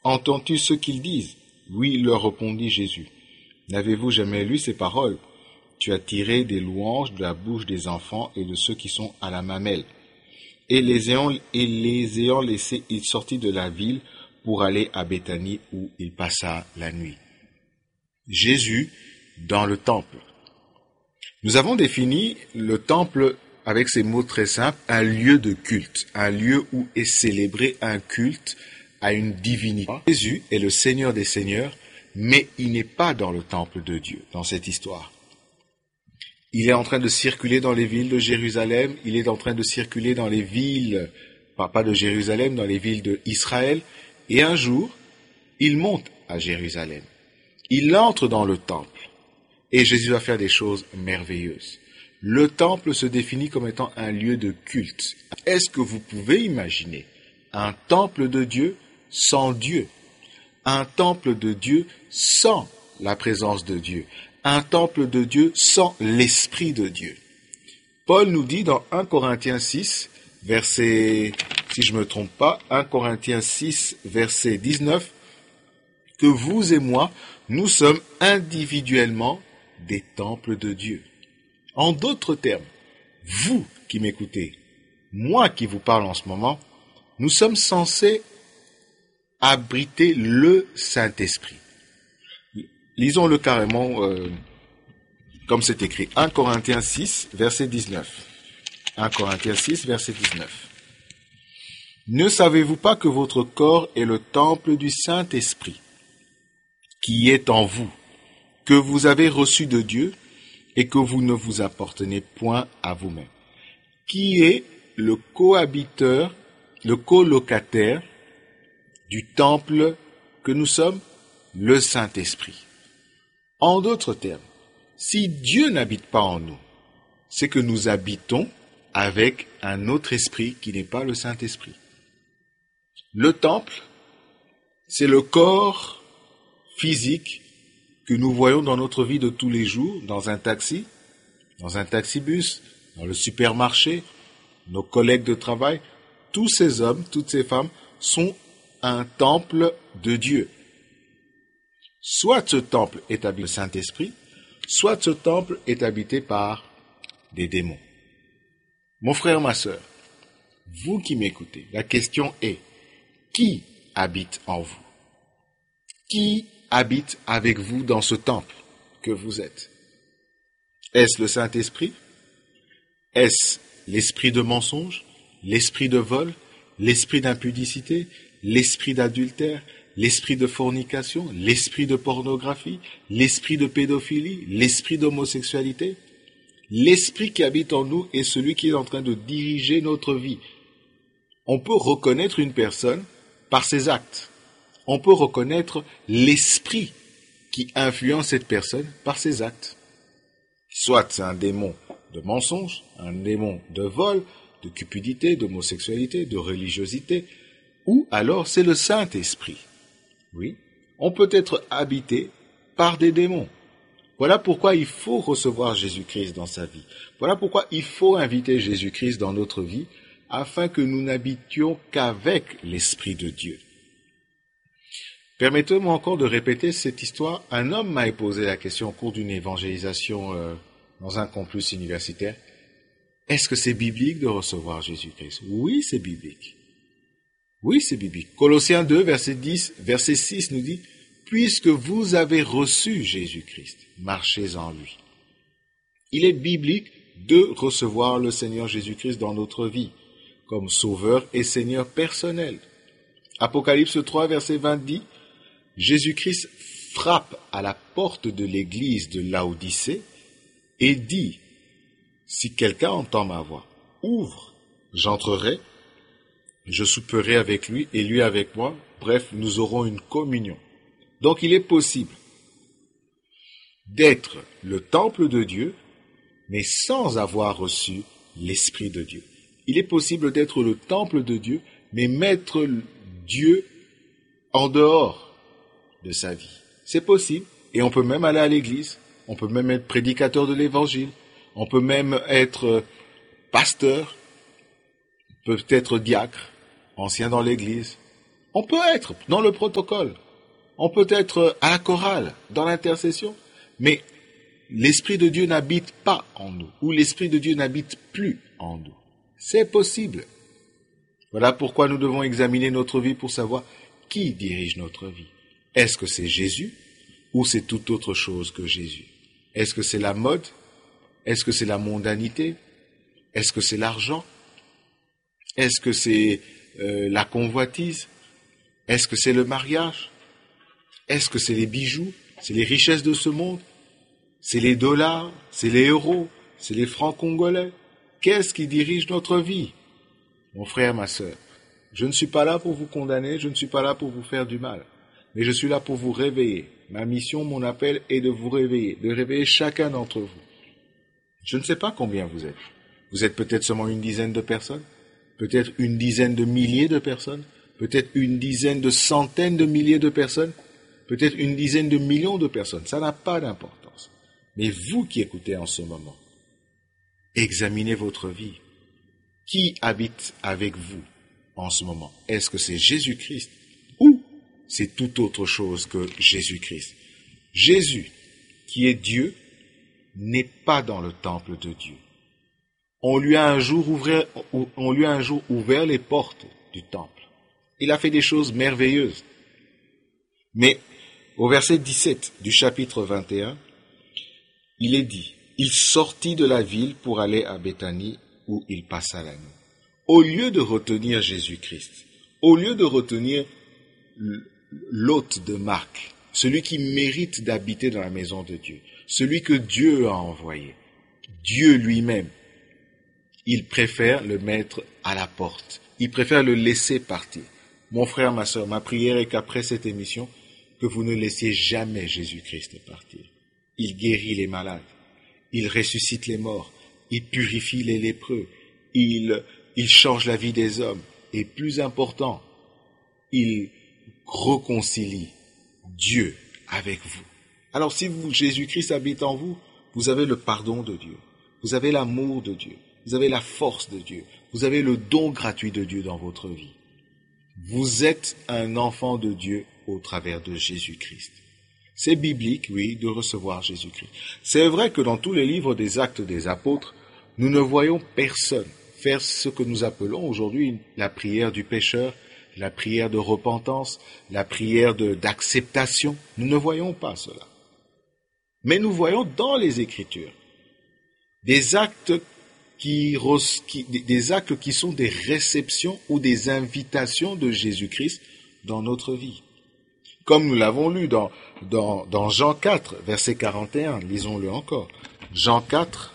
Entends-tu ce qu'ils disent? Oui, leur répondit Jésus. N'avez-vous jamais lu ces paroles? Tu as tiré des louanges de la bouche des enfants et de ceux qui sont à la mamelle. Et les ayant laissés, il sortit de la ville pour aller à Béthanie où il passa la nuit. Jésus dans le temple. Nous avons défini le temple avec ces mots très simples, un lieu de culte, un lieu où est célébré un culte à une divinité. Jésus est le Seigneur des Seigneurs, mais il n'est pas dans le temple de Dieu, dans cette histoire. Il est en train de circuler dans les villes de Jérusalem, il est en train de circuler dans les villes, pas de Jérusalem, dans les villes d'Israël, et un jour, il monte à Jérusalem. Il entre dans le temple, et Jésus va faire des choses merveilleuses. Le temple se définit comme étant un lieu de culte. Est-ce que vous pouvez imaginer un temple de Dieu sans Dieu? Un temple de Dieu sans la présence de Dieu? Un temple de Dieu sans l'Esprit de Dieu? Paul nous dit dans 1 Corinthiens 6, verset, si je ne me trompe pas, 1 Corinthiens 6, verset 19, que vous et moi, nous sommes individuellement des temples de Dieu. En d'autres termes, vous qui m'écoutez, moi qui vous parle en ce moment, nous sommes censés abriter le Saint-Esprit. Lisons-le carrément comme c'est écrit. 1 Corinthiens 6, verset 19. 1 Corinthiens 6, verset 19. Ne savez-vous pas que votre corps est le temple du Saint-Esprit, qui est en vous, que vous avez reçu de Dieu, et que vous ne vous appartenez point à vous-même, qui est le cohabiteur, le colocataire du temple que nous sommes, le Saint-Esprit. En d'autres termes, si Dieu n'habite pas en nous, c'est que nous habitons avec un autre esprit qui n'est pas le Saint-Esprit. Le temple, c'est le corps physique que nous voyons dans notre vie de tous les jours, dans un taxi, dans un taxibus, dans le supermarché, nos collègues de travail. Tous ces hommes, toutes ces femmes sont un temple de Dieu. Soit ce temple est habité par le Saint-Esprit, soit ce temple est habité par des démons. Mon frère, ma sœur, vous qui m'écoutez, la question est, qui habite en vous? Qui habite avec vous dans ce temple que vous êtes? Est-ce le Saint-Esprit? Est-ce l'esprit de mensonge, l'esprit de vol, l'esprit d'impudicité, l'esprit d'adultère, l'esprit de fornication, l'esprit de pornographie, l'esprit de pédophilie, l'esprit d'homosexualité? L'esprit qui habite en nous est celui qui est en train de diriger notre vie. On peut reconnaître une personne par ses actes. On peut reconnaître l'esprit qui influence cette personne par ses actes. Soit c'est un démon de mensonge, un démon de vol, de cupidité, d'homosexualité, de religiosité, ou alors c'est le Saint-Esprit. Oui, on peut être habité par des démons. Voilà pourquoi il faut recevoir Jésus-Christ dans sa vie. Voilà pourquoi il faut inviter Jésus-Christ dans notre vie, afin que nous n'habitions qu'avec l'Esprit de Dieu. Permettez-moi encore de répéter cette histoire. Un homme m'a posé la question au cours d'une évangélisation dans un campus universitaire. Est-ce que c'est biblique de recevoir Jésus-Christ? Oui, c'est biblique. Oui, c'est biblique. Colossiens 2, verset 10, verset 6 nous dit, « Puisque vous avez reçu Jésus-Christ, marchez en lui. » Il est biblique de recevoir le Seigneur Jésus-Christ dans notre vie, comme Sauveur et Seigneur personnel. Apocalypse 3, verset 20 dit, « Jésus-Christ frappe à la porte de l'église de Laodicée et dit, « Si quelqu'un entend ma voix, ouvre, j'entrerai, je souperai avec lui et lui avec moi, bref, nous aurons une communion. » Donc il est possible d'être le temple de Dieu, mais sans avoir reçu l'Esprit de Dieu. Il est possible d'être le temple de Dieu, mais mettre Dieu en dehors de sa vie. C'est possible, et on peut même aller à l'église, on peut même être prédicateur de l'évangile, on peut même être pasteur, peut-être diacre, ancien dans l'église. On peut être dans le protocole, on peut être à la chorale, dans l'intercession, mais l'Esprit de Dieu n'habite pas en nous, ou l'Esprit de Dieu n'habite plus en nous. C'est possible. Voilà pourquoi nous devons examiner notre vie pour savoir qui dirige notre vie. Est-ce que c'est Jésus ou c'est toute autre chose que Jésus? Est-ce que c'est la mode? Est-ce que c'est la mondanité? Est-ce que c'est l'argent? Est-ce que c'est la convoitise? Est-ce que c'est le mariage? Est-ce que c'est les bijoux? C'est les richesses de ce monde? C'est les dollars? C'est les euros? C'est les francs congolais? Qu'est-ce qui dirige notre vie? Mon frère, ma sœur, je ne suis pas là pour vous condamner, je ne suis pas là pour vous faire du mal, mais je suis là pour vous réveiller. Ma mission, mon appel est de vous réveiller, de réveiller chacun d'entre vous. Je ne sais pas combien vous êtes. Vous êtes peut-être seulement une dizaine de personnes, peut-être une dizaine de milliers de personnes, peut-être une dizaine de centaines de milliers de personnes, peut-être une dizaine de millions de personnes. Ça n'a pas d'importance. Mais vous qui écoutez en ce moment, examinez votre vie. Qui habite avec vous en ce moment? Est-ce que c'est Jésus-Christ ou c'est tout autre chose que Jésus-Christ? Jésus, qui est Dieu, n'est pas dans le temple de Dieu. On lui a un jour ouvert les portes du temple. Il a fait des choses merveilleuses. Mais au verset 17 du chapitre 21, il est dit, « Il sortit de la ville pour aller à Béthanie, où il passa la nuit. » Au lieu de retenir Jésus-Christ, au lieu de retenir l'hôte de Marc, celui qui mérite d'habiter dans la maison de Dieu, celui que Dieu a envoyé, Dieu lui-même, il préfère le mettre à la porte. Il préfère le laisser partir. Mon frère, ma sœur, ma prière est qu'après cette émission, que vous ne laissiez jamais Jésus-Christ partir. Il guérit les malades, il ressuscite les morts, il purifie les lépreux, il change la vie des hommes, et plus important, il réconcilie Dieu avec vous. Alors si Jésus-Christ habite en vous, vous avez le pardon de Dieu, vous avez l'amour de Dieu, vous avez la force de Dieu, vous avez le don gratuit de Dieu dans votre vie. Vous êtes un enfant de Dieu au travers de Jésus-Christ. C'est biblique, oui, de recevoir Jésus-Christ. C'est vrai que dans tous les livres des Actes des Apôtres, nous ne voyons personne faire ce que nous appelons aujourd'hui la prière du pécheur, la prière de repentance, la prière d'acceptation. Nous ne voyons pas cela. Mais nous voyons dans les Écritures des actes qui sont des réceptions ou des invitations de Jésus-Christ dans notre vie. Comme nous l'avons lu dans Jean 4, verset 41, lisons-le encore. Jean 4,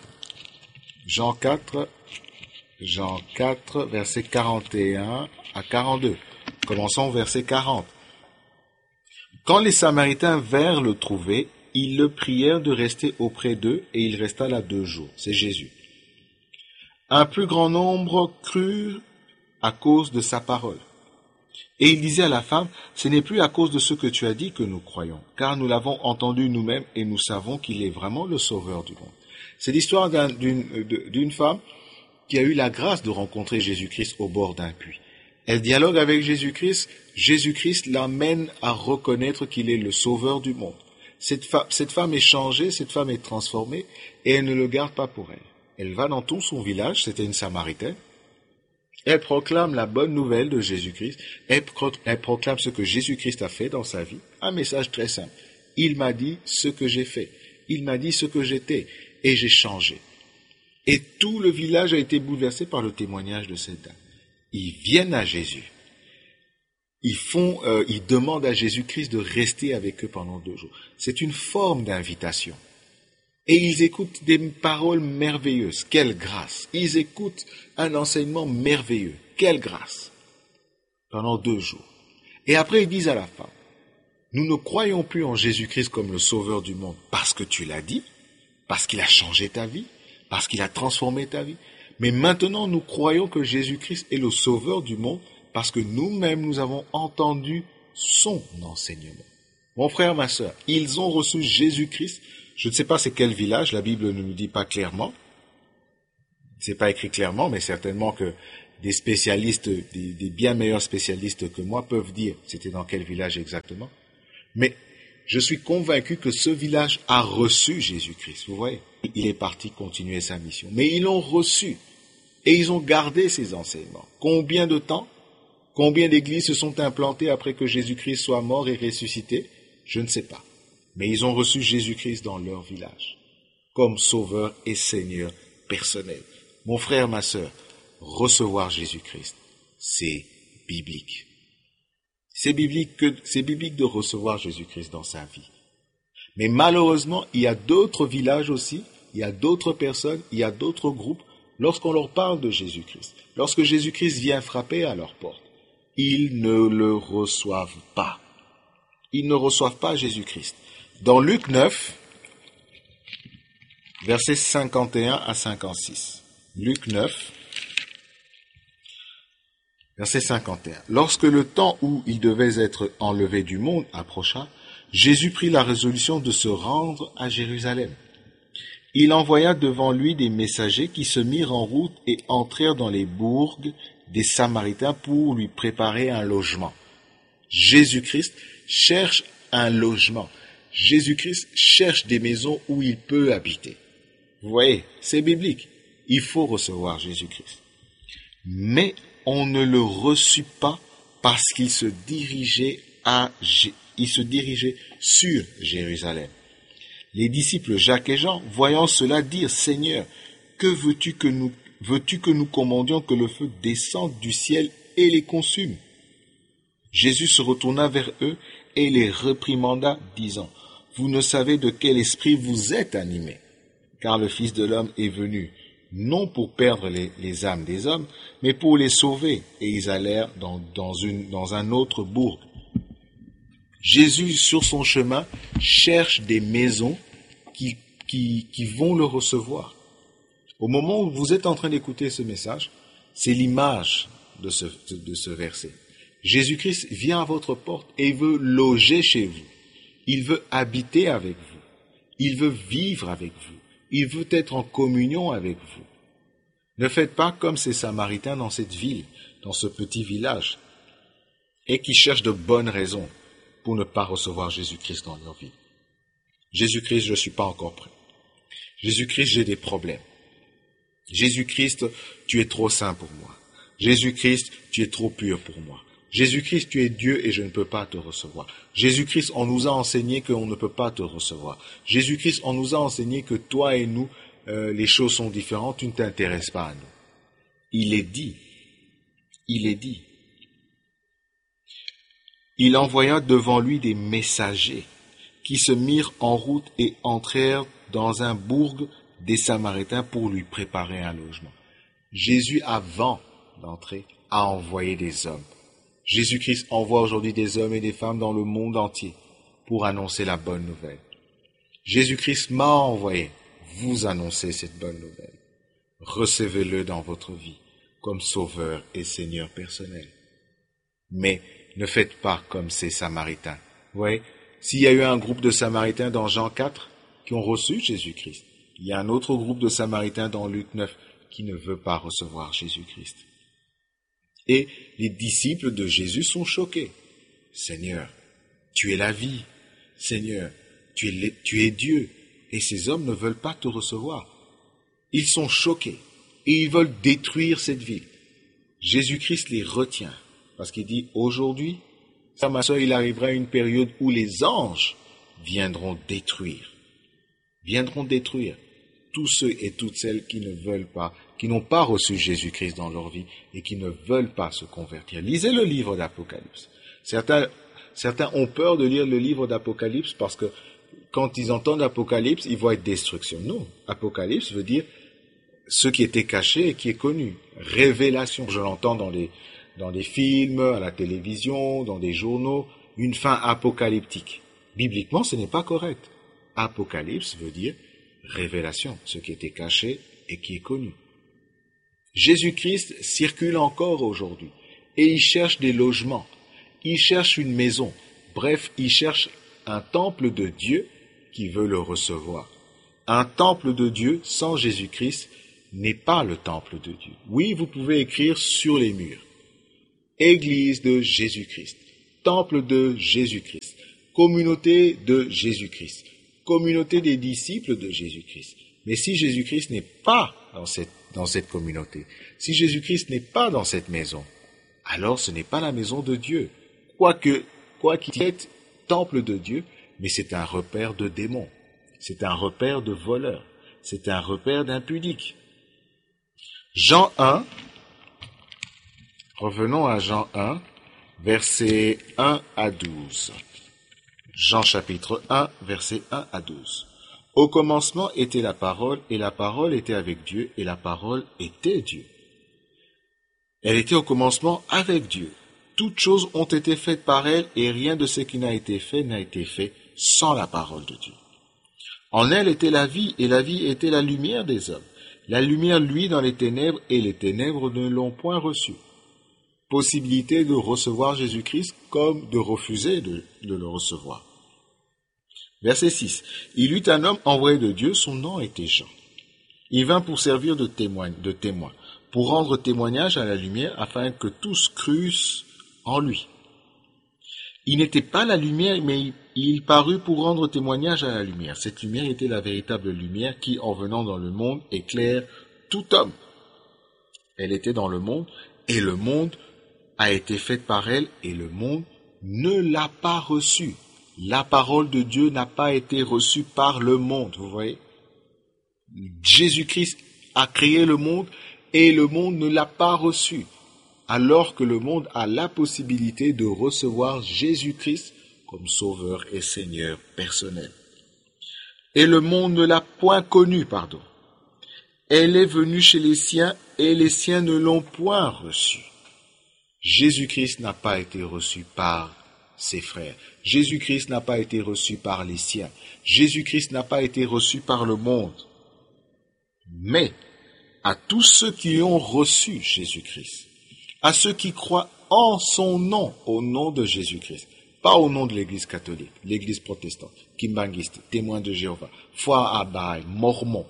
verset 41 à 42. Commençons au verset 40. Quand les Samaritains vinrent le trouver, ils le prièrent de rester auprès d'eux, et il resta là 2 jours. C'est Jésus. Un plus grand nombre crurent à cause de sa parole. Et il disait à la femme, « Ce n'est plus à cause de ce que tu as dit que nous croyons, car nous l'avons entendu nous-mêmes et nous savons qu'il est vraiment le Sauveur du monde. » C'est l'histoire d'une femme qui a eu la grâce de rencontrer Jésus-Christ au bord d'un puits. Elle dialogue avec Jésus-Christ, Jésus-Christ l'amène à reconnaître qu'il est le Sauveur du monde. Cette femme est changée, cette femme est transformée, et elle ne le garde pas pour elle. Elle va dans tout son village, c'était une Samaritaine, elle proclame la bonne nouvelle de Jésus-Christ, elle proclame ce que Jésus-Christ a fait dans sa vie, un message très simple. Il m'a dit ce que j'ai fait, il m'a dit ce que j'étais, et j'ai changé. Et tout le village a été bouleversé par le témoignage de cette dame. Ils viennent à Jésus. Ils demandent à Jésus-Christ de rester avec eux pendant 2 jours. C'est une forme d'invitation. Et ils écoutent des paroles merveilleuses. Quelle grâce! Ils écoutent un enseignement merveilleux. Quelle grâce! Pendant 2 jours. Et après, ils disent à la femme, nous ne croyons plus en Jésus-Christ comme le Sauveur du monde parce que tu l'as dit, parce qu'il a changé ta vie, parce qu'il a transformé ta vie. Mais maintenant, nous croyons que Jésus-Christ est le Sauveur du monde parce que nous-mêmes, nous avons entendu son enseignement. Mon frère, ma sœur, ils ont reçu Jésus-Christ. Je ne sais pas c'est quel village, la Bible ne nous dit pas clairement. C'est pas écrit clairement, mais certainement que des spécialistes, des bien meilleurs spécialistes que moi peuvent dire c'était dans quel village exactement. Mais je suis convaincu que ce village a reçu Jésus-Christ. Vous voyez, il est parti continuer sa mission. Mais ils l'ont reçu et ils ont gardé ses enseignements. Combien de temps? Combien d'églises se sont implantées après que Jésus-Christ soit mort et ressuscité? Je ne sais pas. Mais ils ont reçu Jésus-Christ dans leur village, comme sauveur et Seigneur personnel. Mon frère, ma sœur, recevoir Jésus-Christ, c'est biblique. C'est biblique de recevoir Jésus-Christ dans sa vie. Mais malheureusement, il y a d'autres villages aussi, il y a d'autres personnes, il y a d'autres groupes, lorsqu'on leur parle de Jésus-Christ, lorsque Jésus-Christ vient frapper à leur porte, ils ne le reçoivent pas. Ils ne reçoivent pas Jésus-Christ. Dans Luc 9, versets 51 à 56. Luc 9, verset 51. Lorsque le temps où il devait être enlevé du monde approcha, Jésus prit la résolution de se rendre à Jérusalem. Il envoya devant lui des messagers qui se mirent en route et entrèrent dans les bourgs des Samaritains pour lui préparer un logement. Jésus-Christ cherche un logement. Jésus-Christ cherche des maisons où il peut habiter. Vous voyez, c'est biblique. Il faut recevoir Jésus-Christ. Mais on ne le reçut pas parce qu'il se dirigeait sur Jérusalem. Les disciples Jacques et Jean, voyant cela, dirent: Seigneur, que veux-tu que nous commandions que le feu descende du ciel et les consume? Jésus se retourna vers eux et les réprimanda, disant: Vous ne savez de quel esprit vous êtes animés, car le Fils de l'homme est venu, non pour perdre les âmes des hommes, mais pour les sauver. Et ils allèrent dans un autre bourg. Jésus, sur son chemin, cherche des maisons qui vont le recevoir. Au moment où vous êtes en train d'écouter ce message, c'est l'image de ce verset. Jésus-Christ vient à votre porte et il veut loger chez vous. Il veut habiter avec vous. Il veut vivre avec vous. Il veut être en communion avec vous. Ne faites pas comme ces Samaritains dans cette ville, dans ce petit village, et qui cherchent de bonnes raisons pour ne pas recevoir Jésus-Christ dans leur vie. Jésus-Christ, je ne suis pas encore prêt. Jésus-Christ, j'ai des problèmes. Jésus-Christ, tu es trop saint pour moi. Jésus-Christ, tu es trop pur pour moi. Jésus-Christ, tu es Dieu et je ne peux pas te recevoir. Jésus-Christ, on nous a enseigné qu'on ne peut pas te recevoir. Jésus-Christ, on nous a enseigné que toi et nous, les choses sont différentes, tu ne t'intéresses pas à nous. Il est dit. Il envoya devant lui des messagers qui se mirent en route et entrèrent dans un bourg des Samaritains pour lui préparer un logement. Jésus, avant d'entrer, a envoyé des hommes. Jésus-Christ envoie aujourd'hui des hommes et des femmes dans le monde entier pour annoncer la bonne nouvelle. Jésus-Christ m'a envoyé vous annoncer cette bonne nouvelle. Recevez-le dans votre vie comme sauveur et Seigneur personnel. Mais ne faites pas comme ces Samaritains. Vous voyez, s'il y a eu un groupe de Samaritains dans Jean 4 qui ont reçu Jésus-Christ, il y a un autre groupe de Samaritains dans Luc 9 qui ne veut pas recevoir Jésus-Christ. Et les disciples de Jésus sont choqués. Seigneur, tu es la vie. Seigneur, tu es Dieu. Et ces hommes ne veulent pas te recevoir. Ils sont choqués et ils veulent détruire cette ville. Jésus-Christ les retient parce qu'il dit aujourd'hui, ça, ma soeur, il arrivera une période où les anges viendront détruire tous ceux et toutes celles qui ne veulent pas, qui n'ont pas reçu Jésus-Christ dans leur vie et qui ne veulent pas se convertir. Lisez le livre d'Apocalypse. Certains ont peur de lire le livre d'Apocalypse parce que quand ils entendent Apocalypse, ils voient destruction. Non, Apocalypse veut dire ce qui était caché et qui est connu. Révélation, je l'entends dans les films, à la télévision, dans des journaux, une fin apocalyptique. Bibliquement, ce n'est pas correct. Apocalypse veut dire révélation, ce qui était caché et qui est connu. Jésus-Christ circule encore aujourd'hui et il cherche des logements, il cherche une maison, bref, il cherche un temple de Dieu qui veut le recevoir. Un temple de Dieu sans Jésus-Christ n'est pas le temple de Dieu. Oui, vous pouvez écrire sur les murs. Église de Jésus-Christ, temple de Jésus-Christ, communauté de Jésus-Christ, communauté des disciples de Jésus-Christ. Mais si Jésus-Christ n'est pas dans cette communauté, si Jésus-Christ n'est pas dans cette maison, alors ce n'est pas la maison de Dieu. Quoi qu'il est temple de Dieu, mais c'est un repère de démons, c'est un repère de voleurs, c'est un repère d'impudiques. Jean 1, revenons à Jean 1, versets 1 à 12. Jean chapitre 1, versets 1 à 12. Au commencement était la parole, et la parole était avec Dieu, et la parole était Dieu. Elle était au commencement avec Dieu. Toutes choses ont été faites par elle, et rien de ce qui n'a été fait sans la parole de Dieu. En elle était la vie, et la vie était la lumière des hommes. La lumière luit dans les ténèbres, et les ténèbres ne l'ont point reçue. Possibilité de recevoir Jésus-Christ comme de refuser de le recevoir. Verset 6. Il eut un homme envoyé de Dieu, son nom était Jean. Il vint pour servir de témoin, pour rendre témoignage à la lumière, afin que tous crussent en lui. Il n'était pas la lumière, mais il parut pour rendre témoignage à la lumière. Cette lumière était la véritable lumière qui, en venant dans le monde, éclaire tout homme. Elle était dans le monde, et le monde a été fait par elle, et le monde ne l'a pas reçue. La parole de Dieu n'a pas été reçue par le monde, vous voyez. Jésus-Christ a créé le monde, et le monde ne l'a pas reçu, alors que le monde a la possibilité de recevoir Jésus-Christ comme Sauveur et Seigneur personnel. Et le monde ne l'a point connu, Elle est venue chez les siens, et les siens ne l'ont point reçue. Jésus-Christ n'a pas été reçu par ses frères. Jésus-Christ n'a pas été reçu par les siens. Jésus-Christ n'a pas été reçu par le monde. Mais à tous ceux qui ont reçu Jésus-Christ, à ceux qui croient en son nom, au nom de Jésus-Christ, pas au nom de l'Église catholique, l'Église protestante, kimbanguiste, témoin de Jéhovah, foi à Bahaï, mormon,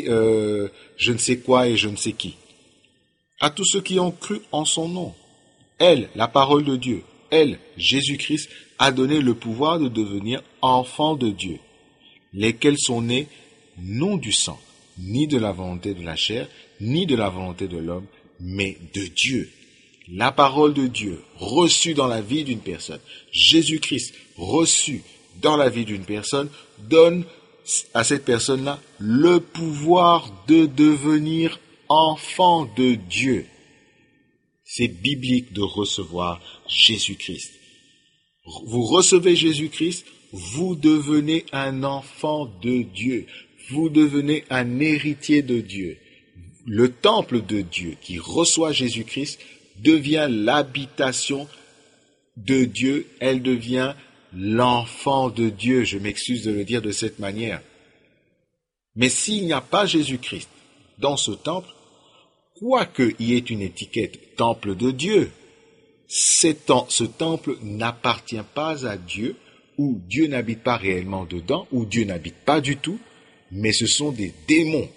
je ne sais quoi et je ne sais qui. À tous ceux qui ont cru en son nom, elle, la parole de Dieu, elle, Jésus-Christ, a donné le pouvoir de devenir enfants de Dieu, lesquels sont nés non du sang, ni de la volonté de la chair, ni de la volonté de l'homme, mais de Dieu. La parole de Dieu reçue dans la vie d'une personne, Jésus-Christ reçu dans la vie d'une personne, donne à cette personne-là le pouvoir de devenir enfant de Dieu. C'est biblique de recevoir Jésus-Christ. Vous recevez Jésus-Christ, vous devenez un enfant de Dieu. Vous devenez un héritier de Dieu. Le temple de Dieu qui reçoit Jésus-Christ devient l'habitation de Dieu. Elle devient l'enfant de Dieu. Je m'excuse de le dire de cette manière. Mais s'il n'y a pas Jésus-Christ dans ce temple, quoique il y ait une étiquette temple de Dieu, ce temple n'appartient pas à Dieu, ou Dieu n'habite pas réellement dedans, ou Dieu n'habite pas du tout, mais ce sont des démons.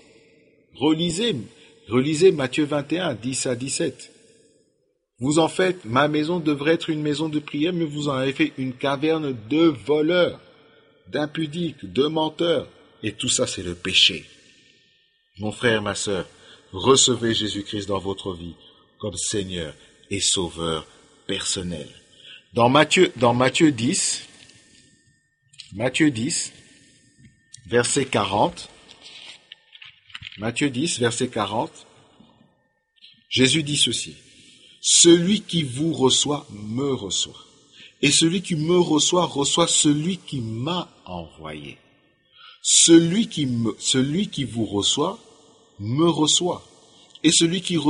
Relisez Matthieu 21, 10 à 17. Vous en faites, ma maison devrait être une maison de prière, mais vous en avez fait une caverne de voleurs, d'impudiques, de menteurs. Et tout ça, c'est le péché. Mon frère, ma sœur, recevez Jésus-Christ dans votre vie comme Seigneur et Sauveur personnel. Dans Matthieu 10, verset 40, Matthieu 10, verset 40, Jésus dit ceci: celui qui vous reçoit me reçoit, et celui qui me reçoit reçoit celui qui m'a envoyé. Celui qui vous reçoit me reçoit, et celui qui me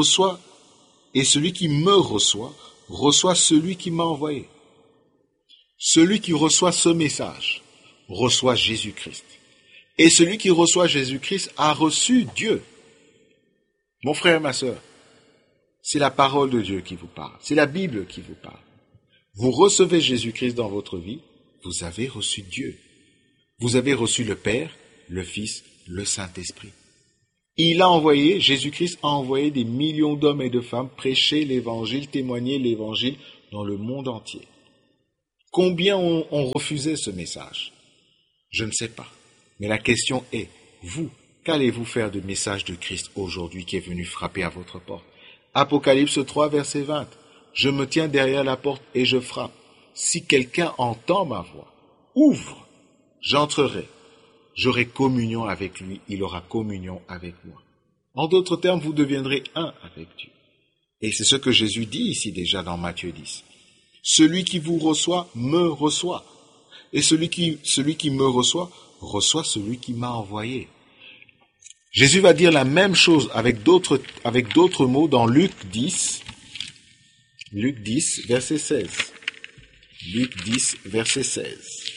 reçoit reçoit celui qui m'a envoyé. Celui qui reçoit ce message reçoit Jésus-Christ. Et celui qui reçoit Jésus-Christ a reçu Dieu. Mon frère, ma sœur, c'est la parole de Dieu qui vous parle. C'est la Bible qui vous parle. Vous recevez Jésus-Christ dans votre vie, vous avez reçu Dieu. Vous avez reçu le Père, le Fils, le Saint-Esprit. Jésus-Christ a envoyé des millions d'hommes et de femmes prêcher l'évangile, témoigner l'évangile dans le monde entier. Combien ont refusé ce message? Je ne sais pas. Mais la question est, vous, qu'allez-vous faire du message de Christ aujourd'hui qui est venu frapper à votre porte? Apocalypse 3, verset 20. Je me tiens derrière la porte et je frappe. Si quelqu'un entend ma voix, ouvre, j'entrerai. J'aurai communion avec lui, il aura communion avec moi. En d'autres termes, vous deviendrez un avec Dieu. Et c'est ce que Jésus dit ici déjà dans Matthieu 10. Celui qui vous reçoit, me reçoit. Et celui qui me reçoit, reçoit celui qui m'a envoyé. Jésus va dire la même chose avec d'autres mots dans Luc 10, verset 16. Luc 10, verset 16.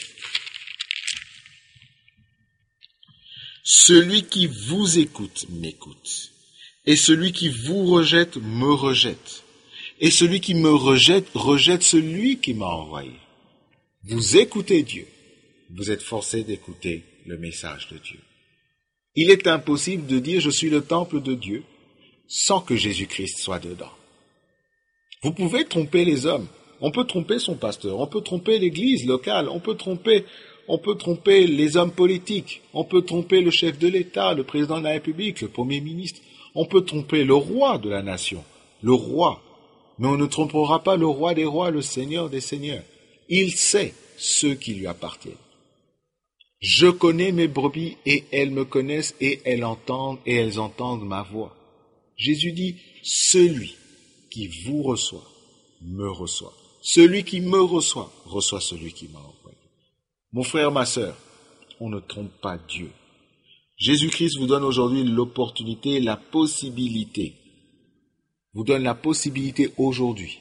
Celui qui vous écoute, m'écoute. Et celui qui vous rejette, me rejette. Et celui qui me rejette, rejette celui qui m'a envoyé. Vous écoutez Dieu. Vous êtes forcé d'écouter le message de Dieu. Il est impossible de dire « je suis le temple de Dieu » sans que Jésus-Christ soit dedans. Vous pouvez tromper les hommes. On peut tromper son pasteur, on peut tromper l'église locale, on peut tromper les hommes politiques, on peut tromper le chef de l'État, le président de la République, le Premier ministre, on peut tromper le roi de la nation, le roi. Mais on ne trompera pas le roi des rois, le Seigneur des seigneurs. Il sait ceux qui lui appartiennent. Je connais mes brebis et elles me connaissent et elles entendent ma voix. Jésus dit, celui qui vous reçoit, me reçoit. Celui qui me reçoit, reçoit celui qui m'a envoyé. Mon frère, ma sœur, on ne trompe pas Dieu. Jésus-Christ vous donne aujourd'hui l'opportunité, la possibilité, vous donne la possibilité aujourd'hui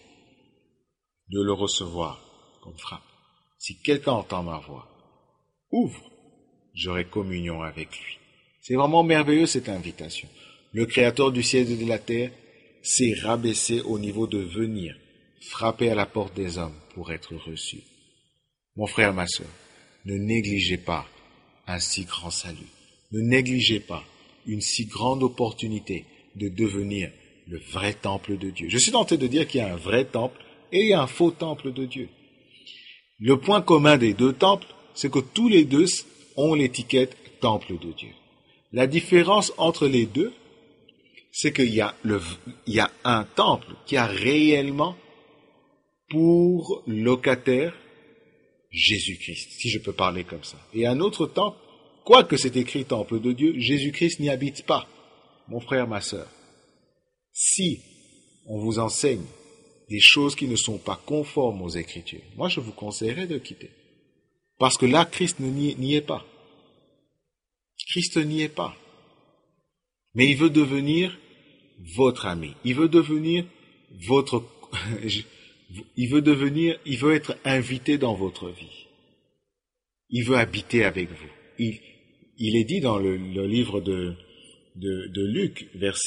de le recevoir comme frappe. Si quelqu'un entend ma voix, ouvre, j'aurai communion avec lui. C'est vraiment merveilleux cette invitation. Le Créateur du ciel et de la terre s'est rabaissé au niveau de venir frapper à la porte des hommes pour être reçu. Mon frère, ma sœur, ne négligez pas un si grand salut. Ne négligez pas une si grande opportunité de devenir le vrai temple de Dieu. Je suis tenté de dire qu'il y a un vrai temple et il y a un faux temple de Dieu. Le point commun des deux temples, c'est que tous les deux ont l'étiquette temple de Dieu. La différence entre les deux, c'est qu'il y a un temple qui a réellement pour locataire Jésus-Christ, si je peux parler comme ça. Et un autre temple, quoique c'est écrit temple de Dieu, Jésus-Christ n'y habite pas. Mon frère, ma sœur, si on vous enseigne des choses qui ne sont pas conformes aux Écritures, moi je vous conseillerais de quitter. Parce que là, Christ n'y est pas. Christ n'y est pas. Mais il veut devenir votre ami. Il veut devenir votre... il veut être invité dans votre vie. Il veut habiter avec vous. Il est dit dans le livre de Luc,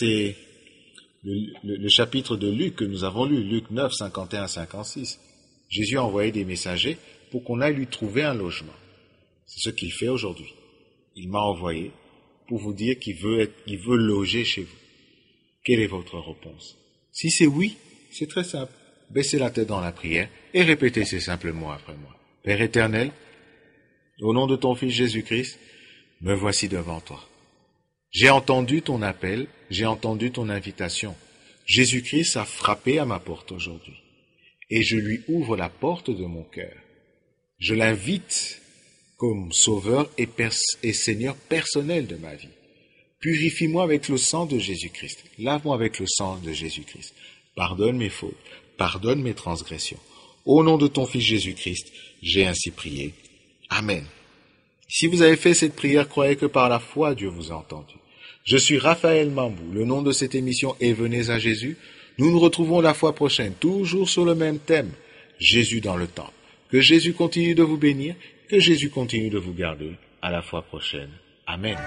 le chapitre de Luc que nous avons lu, Luc 9, 51-56. Jésus a envoyé des messagers pour qu'on aille lui trouver un logement. C'est ce qu'il fait aujourd'hui. Il m'a envoyé pour vous dire qu'il veut loger chez vous. Quelle est votre réponse? Si c'est oui, c'est très simple. Baissez la tête dans la prière et répétez ces simples mots après moi. Père éternel, au nom de ton Fils Jésus-Christ, me voici devant toi. J'ai entendu ton appel, j'ai entendu ton invitation. Jésus-Christ a frappé à ma porte aujourd'hui et je lui ouvre la porte de mon cœur. Je l'invite comme sauveur et Seigneur personnel de ma vie. Purifie-moi avec le sang de Jésus-Christ. Lave-moi avec le sang de Jésus-Christ. Pardonne mes fautes, pardonne mes transgressions. Au nom de ton Fils Jésus-Christ, j'ai ainsi prié. Amen. Si vous avez fait cette prière, croyez que par la foi, Dieu vous a entendu. Je suis Raphaël Mambou, le nom de cette émission est Venez à Jésus. Nous nous retrouvons la fois prochaine, toujours sur le même thème, Jésus dans le temple. Que Jésus continue de vous bénir, que Jésus continue de vous garder. À la fois prochaine. Amen.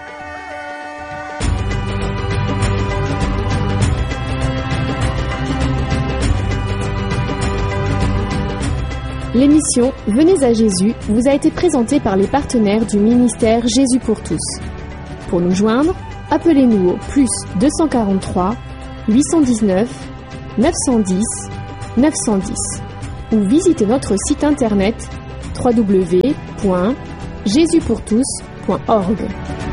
L'émission Venez à Jésus vous a été présentée par les partenaires du ministère Jésus pour tous. Pour nous joindre, appelez-nous au plus 243 819 910 910 ou visitez notre site internet www.jesuspourtous.org.